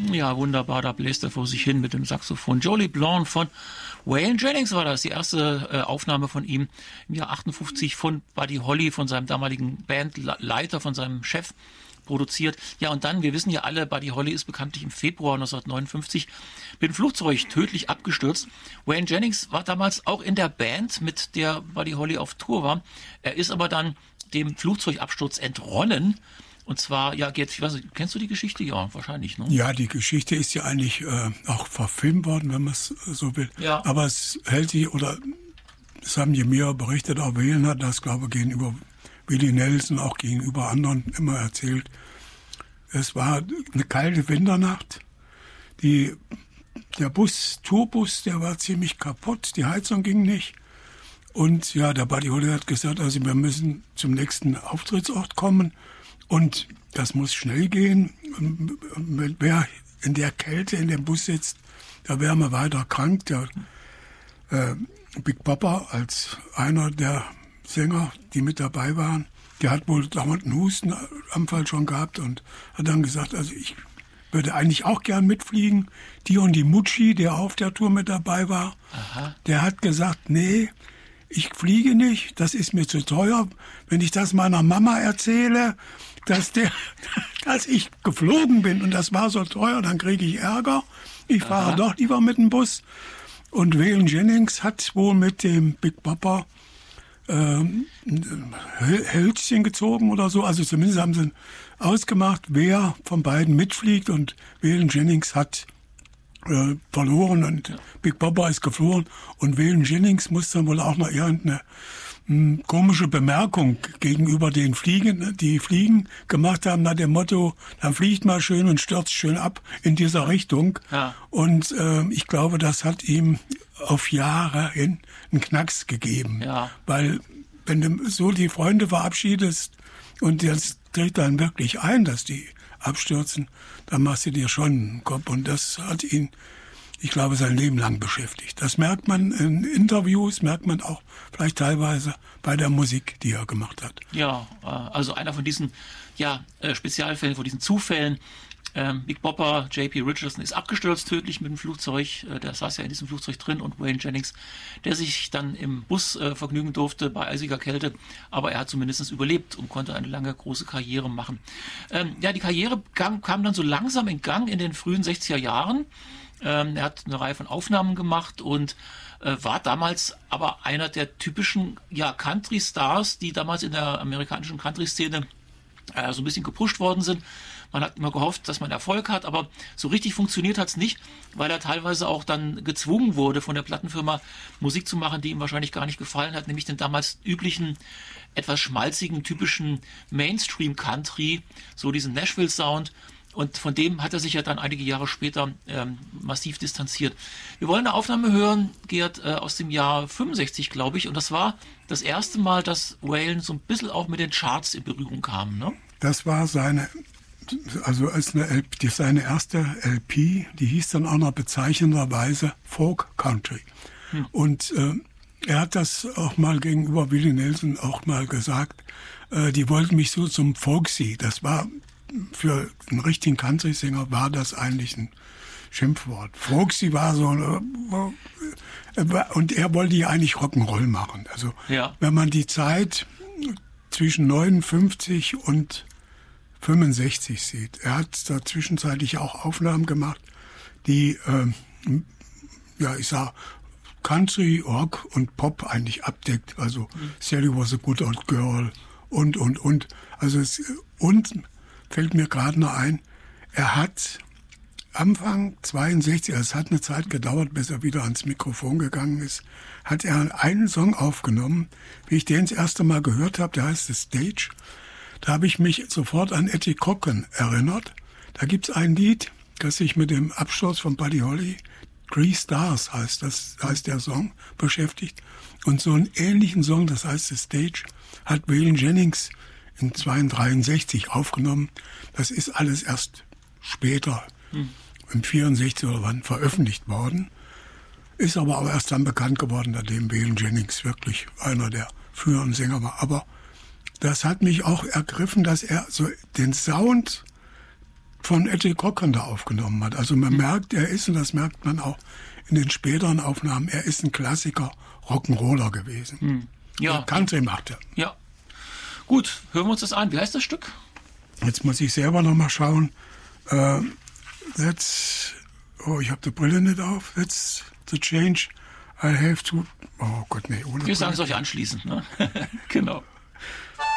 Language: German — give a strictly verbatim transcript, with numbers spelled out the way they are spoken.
Ja, wunderbar, da bläst er vor sich hin mit dem Saxophon. Joe LeBlanc von Waylon Jennings war das, die erste äh, Aufnahme von ihm im Jahr achtundfünfzig von Buddy Holly, von seinem damaligen Bandleiter, von seinem Chef produziert. Ja, und dann, wir wissen ja alle, Buddy Holly ist bekanntlich im Februar neunzehnhundertneunundfünfzig mit dem Flugzeug tödlich abgestürzt. Waylon Jennings war damals auch in der Band, mit der Buddy Holly auf Tour war. Er ist aber dann dem Flugzeugabsturz entronnen. Und zwar, ja, Gerd, ich weiß nicht, kennst du die Geschichte? Ja, wahrscheinlich, ne? Ja, die Geschichte ist ja eigentlich äh, auch verfilmt worden, wenn man es so will. Ja. Aber es hält sich, oder es haben die mir berichtet, auch Waylon hat das, glaube ich, gegenüber Willie Nelson, auch gegenüber anderen immer erzählt. Es war eine kalte Winternacht. Die, der Bus, Tourbus, der war ziemlich kaputt, die Heizung ging nicht. Und ja, der Buddy Holly hat gesagt, also wir müssen zum nächsten Auftrittsort kommen. Und das muss schnell gehen. Wer in der Kälte in dem Bus sitzt, da wäre man weiter krank. Der äh, Big Papa als einer der Sänger, die mit dabei waren, der hat wohl dauernd einen Hustenanfall schon gehabt und hat dann gesagt, also ich würde eigentlich auch gern mitfliegen. Dion DiMucci, der auf der Tour mit dabei war, Aha. der hat gesagt, nee, ich fliege nicht, das ist mir zu teuer. Wenn ich das meiner Mama erzähle, dass, der, dass ich geflogen bin und das war so teuer, dann kriege ich Ärger. Ich fahre Aha. doch lieber mit dem Bus. Und Waylon Jennings hat wohl mit dem Big Papa ähm, Hölzchen gezogen oder so. Also zumindest haben sie ausgemacht, wer von beiden mitfliegt. Und Waylon Jennings hat äh, verloren und ja. Big Papa ist geflohen. Und Waylon Jennings muss dann wohl auch noch irgendeine mh, komische Bemerkung gegenüber den Fliegen, die Fliegen gemacht haben, nach dem Motto, dann fliegt mal schön und stürzt schön ab in dieser Richtung. Ja. Und äh, ich glaube, das hat ihm auf Jahre hin einen Knacks gegeben. Ja. Weil wenn du so die Freunde verabschiedest und das tritt dann wirklich ein, dass die abstürzen, dann machst du dir schon einen Kopf. Und das hat ihn, ich glaube, sein Leben lang beschäftigt. Das merkt man in Interviews, merkt man auch vielleicht teilweise bei der Musik, die er gemacht hat. Ja, also einer von diesen ja, Spezialfällen, von diesen Zufällen. Ähm, Big Papa, J P Richardson ist abgestürzt tödlich mit dem Flugzeug. Äh, der saß ja in diesem Flugzeug drin und Waylon Jennings, der sich dann im Bus äh, vergnügen durfte bei eisiger Kälte. Aber er hat zumindest überlebt und konnte eine lange, große Karriere machen. Ähm, ja, die Karriere kam, kam dann so langsam in Gang in den frühen sechziger Jahren. Ähm, er hat eine Reihe von Aufnahmen gemacht und äh, war damals aber einer der typischen ja, Country-Stars, die damals in der amerikanischen Country-Szene äh, so ein bisschen gepusht worden sind. Man hat immer gehofft, dass man Erfolg hat, aber so richtig funktioniert hat es nicht, weil er teilweise auch dann gezwungen wurde, von der Plattenfirma Musik zu machen, die ihm wahrscheinlich gar nicht gefallen hat, nämlich den damals üblichen, etwas schmalzigen, typischen Mainstream-Country, so diesen Nashville-Sound. Und von dem hat er sich ja dann einige Jahre später ähm, massiv distanziert. Wir wollen eine Aufnahme hören, Gerd, äh, aus dem Jahr fünfundsechzig, glaube ich. Und das war das erste Mal, dass Waylon so ein bisschen auch mit den Charts in Berührung kam, ne? Das war seine... Also als eine L P, seine erste L P, die hieß dann auch noch bezeichnenderweise Folk Country. Hm. Und äh, er hat das auch mal gegenüber Willie Nelson auch mal gesagt, äh, die wollten mich so zum Folksy. Das war für einen richtigen Country-Sänger war das eigentlich ein Schimpfwort. Folksy war so, äh, und er wollte ja eigentlich Rock'n'Roll machen. Also ja. Wenn man die Zeit zwischen neunundfünfzig und fünfundsechzig sieht. Er hat da zwischenzeitlich auch Aufnahmen gemacht, die, ähm, ja, ich sag, Country, Rock und Pop eigentlich abdeckt. Also mhm. Sally was a good old girl und, und, und. Also es, und fällt mir gerade noch ein, er hat Anfang zweiundsechzig, also es hat eine Zeit gedauert, bis er wieder ans Mikrofon gegangen ist, hat er einen Song aufgenommen, wie ich den das erste Mal gehört habe, der heißt The Stage. Da habe ich mich sofort an Eddie Cochran erinnert. Da gibt es ein Lied, das sich mit dem Absturz von Buddy Holly, Three Stars heißt, das heißt der Song, beschäftigt. Und so einen ähnlichen Song, das heißt The Stage, hat Waylon Jennings in neunzehnhundertdreiundsechzig aufgenommen. Das ist alles erst später, hm. im vierundsechzig oder wann, veröffentlicht worden. Ist aber auch erst dann bekannt geworden, nachdem Waylon Jennings wirklich einer der führenden Sänger war. Aber das hat mich auch ergriffen, dass er so den Sound von Eddie Cochran da aufgenommen hat. Also man mhm. merkt, er ist, und das merkt man auch in den späteren Aufnahmen, er ist ein Klassiker Rock'n'Roller gewesen. Mhm. Ja. Country macht er. Ja. Gut, hören wir uns das an. Wie heißt das Stück? Jetzt muss ich selber noch mal schauen. Uh, that's, oh, ich habe die Brille nicht auf. That's the change I have to. Oh Gott, nee, ohne Wir sagen es euch anschließend. Ne? Genau.